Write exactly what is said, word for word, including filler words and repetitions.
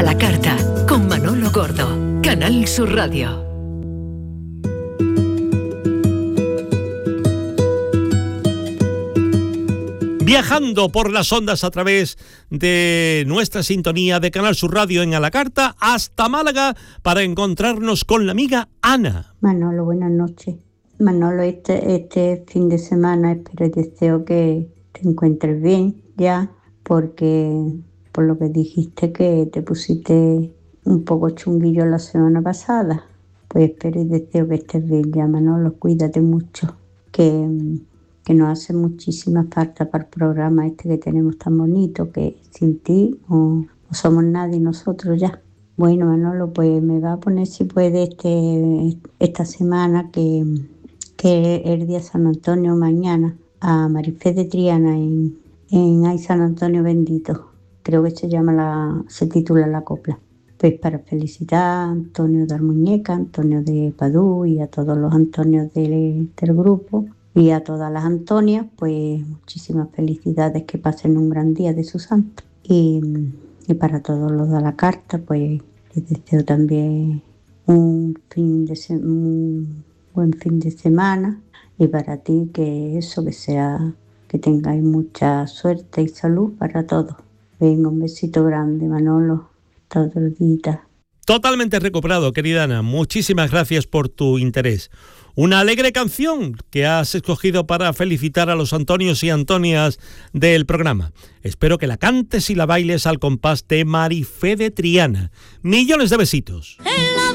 la carta, con Manolo Gordo, Canal Sur Radio. Viajando por las ondas a través de nuestra sintonía de Canal Sur Radio en A la Carta hasta Málaga para encontrarnos con la amiga Ana. Manolo, buenas noches. Manolo, este, este fin de semana espero y deseo que te encuentres bien ya, porque por lo que dijiste que te pusiste un poco chunguillo la semana pasada, pues espero y deseo que estés bien ya, Manolo, cuídate mucho, que... que nos hace muchísima falta para el programa este que tenemos tan bonito, que sin ti no, no somos nadie nosotros ya. Bueno, Manolo, pues me va a poner si puede este esta semana, que, que es el día San Antonio mañana, a Marifé de Triana en, en Ay San Antonio Bendito. Creo que se llama la, se titula la copla. Pues para felicitar a Antonio de Armuñeca, Antonio de Padú y a todos los Antonios de, del grupo. Y a todas las Antonias, pues muchísimas felicidades, que pasen un gran día de su santo. Y, y para todos los de la carta, pues les deseo también un, fin de se- un buen fin de semana. Y para ti, que eso, que sea, que tengáis mucha suerte y salud para todos. Venga, un besito grande, Manolo, todo el día. Totalmente recuperado, querida Ana. Muchísimas gracias por tu interés. Una alegre canción que has escogido para felicitar a los Antonios y Antonias del programa. Espero que la cantes y la bailes al compás de Marifé de Triana. Millones de besitos. En la